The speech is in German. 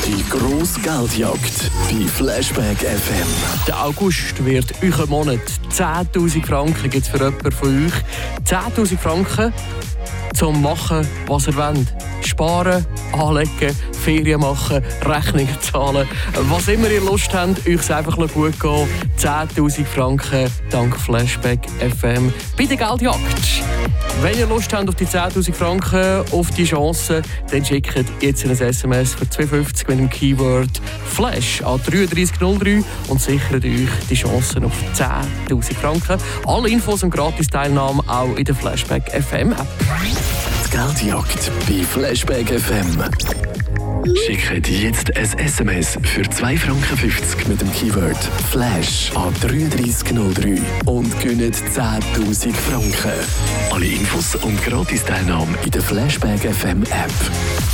Die grosse Geldjagd bei Flashback FM. Der August wird euer Monat. 10'000 Franken gibt es für jemanden von euch. 10'000 Franken zum machen, was ihr wollt. Sparen, anlegen, Ferien machen, Rechnungen zahlen. Was immer ihr Lust habt, euch einfach gut gehen. 10'000 Franken dank Flashback FM bei der Geldjagd. Wenn ihr Lust habt auf die 10'000 Franken, auf die Chance, dann schickt jetzt ein SMS für 2,50 mit dem Keyword Flash an 3303 und sichert euch die Chancen auf 10'000 Franken. Alle Infos und Gratis-Teilnahme auch in der Flashback FM App. Die Geldjagd bei Flashback FM. Schickt jetzt ein SMS für 2,50 Franken mit dem Keyword Flash an 3303 und gewinnt 10'000 Franken. Alle Infos und Gratis-Teilnahme in der Flashback FM App.